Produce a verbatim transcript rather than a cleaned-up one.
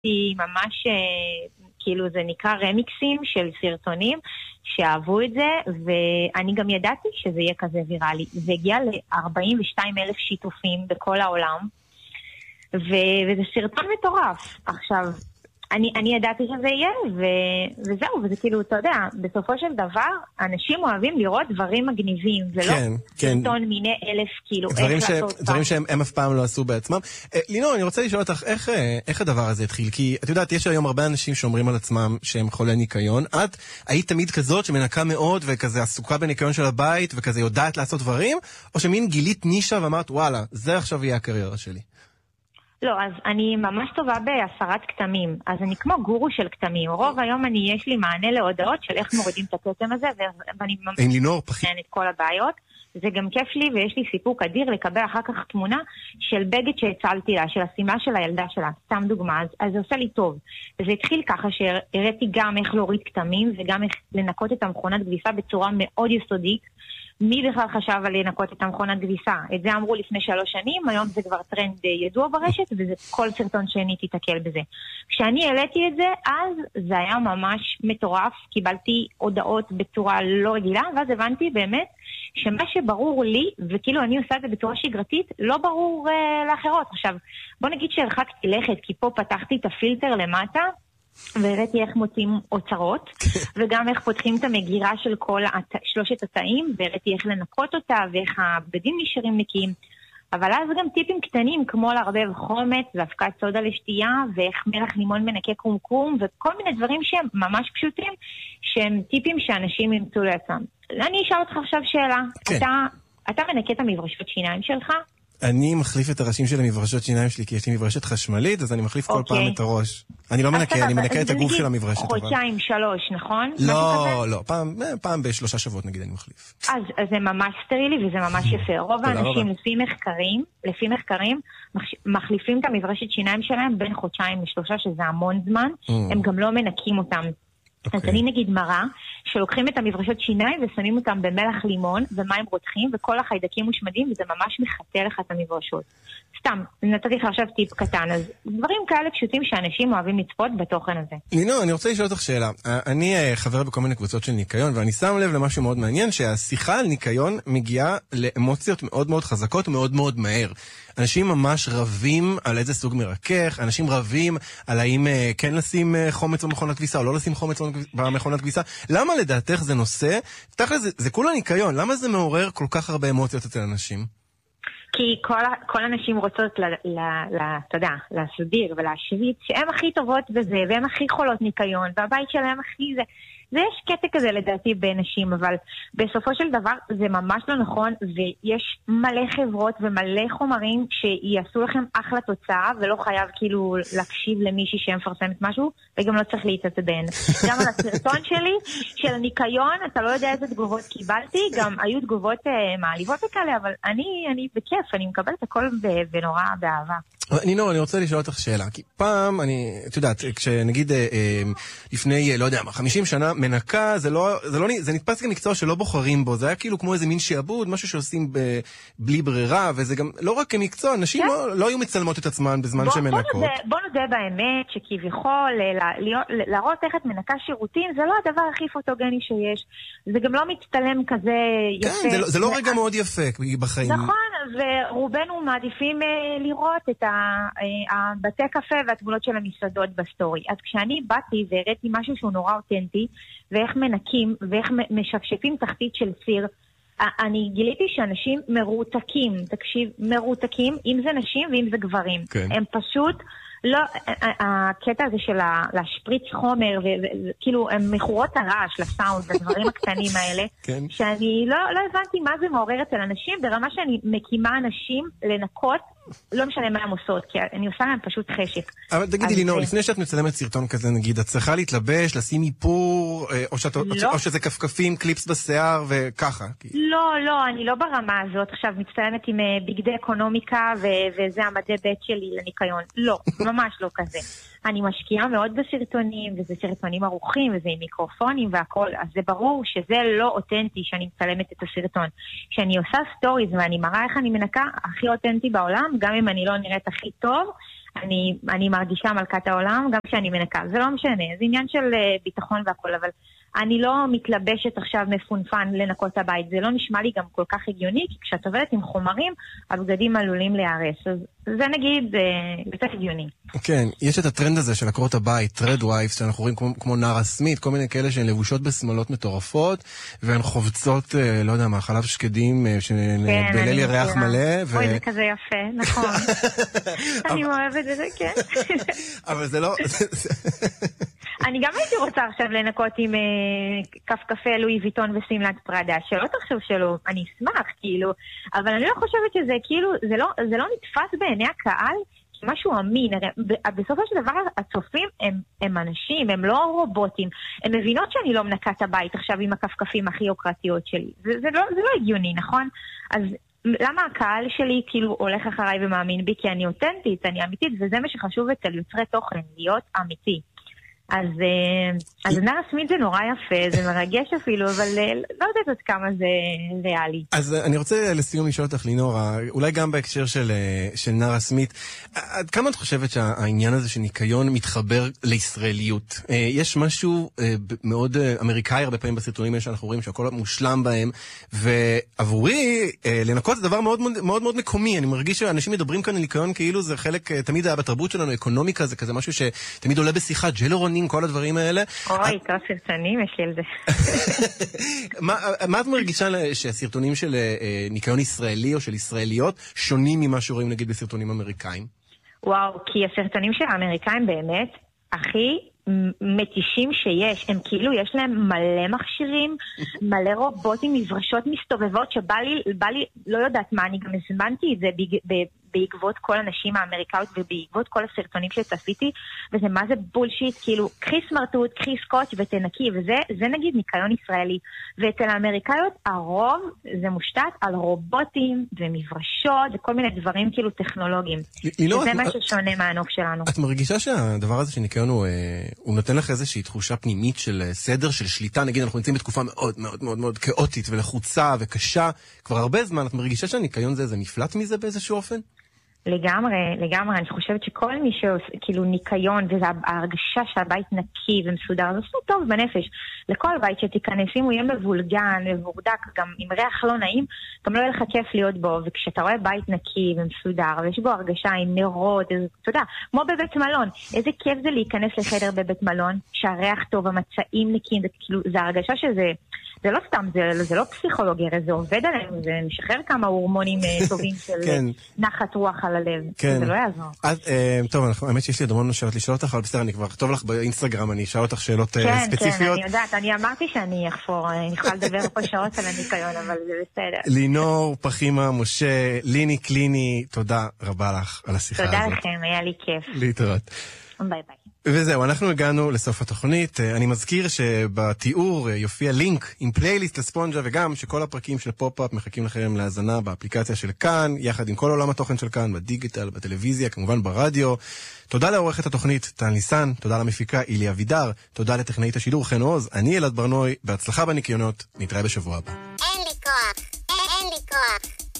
עשיתי ממש, כאילו זה נקרא רמיקסים של סרטונים, שאהבו את זה, ואני גם ידעתי שזה יהיה כזה ויראלי. זה הגיע ל-ארבעים ושתיים אלף שיתופים בכל העולם, וזה סרטון מטורף. עכשיו, אני, אני ידעתי שזה יהיה, ו, וזהו, וזה כאילו, אתה יודע, בסופו של דבר, אנשים אוהבים לראות דברים מגניבים, ולא כן, כן. סרטון מיני אלף, כאילו, דברים איך ש... לעשות דברים שהם הם אף פעם לא עשו בעצמם. לינור, אני רוצה לשאול אותך, איך, איך הדבר הזה התחיל? כי את יודעת, יש היום הרבה אנשים שאומרים על עצמם שהם חולי ניקיון. את היית תמיד כזאת שמנקה מאוד, וכזה עסוקה בניקיון של הבית, וכזה יודעת לעשות דברים, או שמין גילית נישה ואמרת, וואלה, זה עכשיו יהיה הקריירה שלי. לא, אז אני ממש טובה בהסרת כתמים, אז אני כמו גורו של כתמים. רוב היום אני, יש לי מענה להודעות של איך מורידים את הכתם הזה, ואני ממש מכן את כל הבעיות. זה גם כיף לי, ויש לי סיפוק אדיר לקבל אחר כך תמונה של בגד שהצלתי לה, של השימה של הילדה שלה, סתם דוגמה, אז, אז זה עושה לי טוב. וזה התחיל ככה שהראיתי גם איך להוריד כתמים, וגם איך לנקות את המכונת כביסה בצורה מאוד יסודית. מי בכלל חשב על לנקות את המכונת כביסה? את זה אמרו לפני שלוש שנים, היום זה כבר טרנד ידוע ברשת, וזה כל סרטון שאני תתקל בזה. כשאני העליתי את זה, אז זה היה ממש מטורף, קיבלתי הודעות בצורה לא רגילה, ואז הבנתי באמת שמה שברור לי, וכאילו אני עושה את זה בצורה שגרתית, לא ברור uh, לאחרות. עכשיו, בוא נגיד שהרחקתי לכת, כי פה פתחתי את הפילטר למטה, והראיתי איך מוצאים אוצרות, וגם איך פותחים את המגירה של כל הת... שלושת התאים, והראיתי איך לנקות אותה, ואיך הבגדים נשארים נקיים. אבל אז גם טיפים קטנים, כמו לערבב חומץ, ואבקת סודה לשתייה, ואיך מלח לימון מנקה קומקום, וכל מיני דברים שהם ממש פשוטים, שהם טיפים שאנשים ימצאו לעצמם. אני אשאל אותך עכשיו שאלה. כן. אתה, אתה מנקה את המברשות שיניים שלך? אני מחליף את הראשים של המברשות שיניים שלי, כי יש לי מברשת חשמלית, אז אני מחליף כל פעם את הראש. אני לא מנקה, אני מנקה את הגוף של המברשת. חודשיים, שלוש, נכון? לא, לא, פעם בשלושה שבועות נגיד אני מחליף. אז זה ממש סטרילי וזה ממש יפה. רוב האנשים לפי מחקרים, לפי מחקרים, מחליפים את המברשת שיניים שלהם בין חודשיים לשלושה, שזה המון זמן, הם גם לא מנקים אותם. אז אני נגיד מראה שלוקחים את המברשות שיניים ושמים אותם במלח לימון ומים רותחים וכל החיידקים מושמדים וזה ממש מחטא לך את המברשות. סתם, נתתי לך עכשיו טיפ קטן, אז דברים כאלה פשוטים שאנשים אוהבים לצפות בתוכן הזה. לינו, אני רוצה לשאול אותך שאלה. אני חבר בכל מיני קבוצות של ניקיון ואני שם לב למשהו מאוד מעניין שהשיחה על ניקיון מגיעה לאמוציות מאוד מאוד חזקות ומאוד מאוד מהר. אנשים ממש רבים על איזה סוג מרכך, אנשים רבים על האם כן לשים חומץ במכונת כביסה או לא לשים חומץ במכונת כביסה. למה לדעתך זה נושא? תכל'ס, זה, זה כולה ניקיון. למה זה מעורר כל כך הרבה אמוציות אצל אנשים? כי כל, כל אנשים רוצות, ל, ל, ל, אתה יודע, להסביר ולהשוויץ שהם הכי טובות בזה, והם הכי חולות ניקיון, והבית שלהם הכי זה. זה יש קטע כזה לדעתי באנשים, אבל בסופו של דבר זה ממש לא נכון, ויש מלא חברות ומלא חומרים שיעשו לכם אחלה תוצאה, ולא חייב כאילו להקשיב למישהי שמפרסמת משהו, וגם לא צריך להתעצבן. גם על הסרטון שלי, של הניקיון, אתה לא יודע איזה תגובות קיבלתי, גם היו תגובות uh, מעליבות וכאלה, אבל אני, אני בכיף, אני מקבלת הכל ונורא באהבה. נינו, אני רוצה לשאול אותך שאלה, כי פעם, אני, את יודעת, כשנגיד לפני, לא יודע מה, חמישים שנה, מנקה, זה לא, זה לא, זה נתפס כמקצוע שלא בוחרים בו, זה היה כאילו כמו איזה מין שעבוד, משהו שעושים ב, בלי ברירה, וזה גם לא רק כמקצוע, נשים לא, לא היו מצלמות את עצמן בזמן בוא, שמנקות. בוא נודה, בוא נודה באמת, שכביכול, להראות איך את מנקה שירותים, זה לא הדבר הכי פוטוגני שיש, זה גם לא מצטלם כזה יפה. כן, זה, זה לא רגע מאוד יפה בחיים. נכון, ורובנו מעדיפים לראות את הבתי קפה והתמונות של המסעדות בסטורי. אז כשאני באתי והראיתי משהו שהוא נורא אותנטי, ואיך מנקים, ואיך משפשפים תחתית של סיר, אני גיליתי שאנשים מרותקים, תקשיב, מרותקים, אם זה נשים ואם זה גברים. כן. הם פשוט, לא, הקטע הזה של להשפריץ חומר, וכאילו, הם מכורות הרעש לסאונד, לדברים הקטנים האלה, כן. שאני לא, לא הבנתי מה זה מעורר אצל אנשים, ברמה שאני מקימה אנשים לנקות, לא משנה מה הם עושות, כי אני עושה להם פשוט חשק. אבל תגידי לי, נו, לפני שאת מצלמת סרטון כזה, נגיד, את צריכה להתלבש, לשים איפור, או, שאת, לא. או שזה כפכפים, קליפס בשיער, וככה? לא, לא, אני לא ברמה הזאת. עכשיו מצטלמת עם בגדי אקונומיקה, ו- וזה המדי בית שלי לניקיון. לא, ממש לא כזה. אני משקיעה מאוד בסרטונים, וזה סרטונים ערוכים, וזה עם מיקרופונים והכל, אז זה ברור שזה לא אותנטי שאני מצלמת את הסרטון. כשאני עושה סטוריז ואני מראה איך אני מנקה הכי אותנטי בעולם, גם אם אני לא נראית הכי טוב, אני, אני מרגישה מלכת העולם, גם כשאני מנקה. זה לא משנה, זה עניין של ביטחון והכל, אבל אני לא מתלבשת עכשיו מפונפן לנקות הבית. זה לא נשמע לי גם כל כך הגיוני, כי כשאת עובדת עם חומרים, הבגדים עלולים להיהרס. אז זה נגיד, זה קצת הגיוני. כן, יש את הטרנד הזה של עקרות הבית, טרד וייפס, שאנחנו רואים כמו, כמו נארה סמית, כל מיני כאלה שהן לבושות בשמלות מטורפות, והן חובצות, לא יודע מה, חלב שקדים, שבליל ירח מלא. ו... אוי, זה כזה יפה, נכון. אני אוהבת את זה, כן. אבל זה לא... אני גם הייתי רוצה עכשיו לנקות עם כף קפה לואי ויטון וסמלת פרדה, שלא תחשוב שלא, אני אשמח, כאילו, אבל אני לא חושבת שזה, כאילו, זה לא, זה לא נתפס בעיני הקהל, משהו אמין. בסופו של דבר הצופים הם, הם אנשים, הם לא רובוטים. הם מבינות שאני לא מנקה את הבית עכשיו עם הכפכפים הכי יוקרתיות שלי. זה, זה, לא, זה לא הגיוני, נכון? אז למה הקהל שלי כאילו הולך אחריי ומאמין בי? כי אני אותנטית, אני אמיתית, וזה מה שחשוב אצל יוצרי תוכן, להיות אמיתי. אז, אז נארה סמית זה נורא יפה, זה מרגש אפילו, אבל לא יודעת עוד כמה זה ריאלי. אז אני רוצה לסיום לשאול אותך, לינורה, אולי גם בהקשר של, של נארה סמית, עד כמה את חושבת שהעניין הזה של ניקיון מתחבר לישראליות? יש משהו מאוד אמריקאי הרבה פעמים בסרטונים האלה שאנחנו רואים שהכל מושלם בהם, ועבורי לנקות זה דבר מאוד מאוד מאוד מקומי. אני מרגיש שאנשים מדברים כאן על ניקיון כאילו זה חלק, תמיד היה בתרבות שלנו, אקונומיקה זה כזה משהו שתמיד עולה בשיחה, ג'לרוני כל הדברים האלה. אוי, כל סרטונים יש לי על זה. מה את מרגישה שהסרטונים של ניקיון ישראלי או של ישראליות שונים ממה שרואים נגיד בסרטונים אמריקאים? וואו, כי הסרטונים של האמריקאים באמת הכי מתישים שיש. הם כאילו יש להם מלא מכשירים, מלא רובוטים, מברשות מסתובבות שבא לי, בא לי, לא יודעת מה, אני גם הזמנתי את זה בעקבות כל הנשים האמריקאיות ובעקבות כל הסרטונים שצפיתי, וזה מה זה בולשיט, כאילו, קחי סמרטוט, קחי סקוץ' ותנקי, וזה זה נגיד ניקיון ישראלי. ואצל האמריקאיות הרוב זה מושתת על רובוטים ומברשות וכל מיני דברים כאילו טכנולוגיים. וזה מה ששונה מהנוף שלנו. את מרגישה שהדבר הזה של ניקיון הוא, הוא נותן לך איזושהי תחושה פנימית של סדר, של שליטה? נגיד אנחנו נמצאים בתקופה מאוד מאוד מאוד מאוד כאוטית ולחוצה וקשה כבר הרבה זמן. את מרגישה שהניקיון זה, זה נפלט מזה באיזשהו אופן? לגמרי, לגמרי. אני חושבת שכל מי שכאילו ניקיון, וזה ההרגשה שהבית נקי ומסודר, זה עושה טוב בנפש. לכל בית שתיכנס, אם הוא יהיה מבולגן, מבורדק, גם עם ריח לא נעים, גם לא יהיה לך כיף להיות בו. וכשאתה רואה בית נקי ומסודר, ויש בו הרגשה עם נרות, אתה יודע, כמו בבית מלון. איזה כיף זה להיכנס לחדר בבית מלון, שהריח טוב, המצעים נקיים, וכאילו, זה הרגשה שזה... זה לא סתם, זה, זה לא פסיכולוגיה, זה עובד עליהם, זה משחרר כמה הורמונים טובים של כן. נחת רוח על הלב. כן. זה לא יעזור. אז, אה, טוב, אנחנו, האמת שיש לי עוד המון שאלות לשאול אותך, אבל בסדר, אני כבר כתוב לך באינסטגרם, אני אשאל אותך שאלות כן, ספציפיות. כן, אני יודעת, אני אמרתי שאני אחפור, אני יכולה לדבר פה שעות על הניקיון, אבל זה בסדר. לינור פחימה, משה, ליני קליני, תודה רבה לך על השיחה הזאת. תודה לכם, היה לי כיף. להתראות. ביי ביי. וזהו, אנחנו הגענו לסוף התוכנית. אני מזכיר שבתיאור יופיע לינק עם פלייליסט לספונג'ה, וגם שכל הפרקים של פופ-אפ מחכים לכם להזנה באפליקציה של כאן, יחד עם כל עולם התוכן של כאן, בדיגיטל, בטלוויזיה, כמובן ברדיו. תודה לעורכת התוכנית טל ניסן, תודה למפיקה אילי אבידר, תודה לטכנאית השידור חן עוז, אני אלעד ברנוי, בהצלחה בניקיונות, נתראה בשבוע הבא. אין לי כוח, אין לי כוח.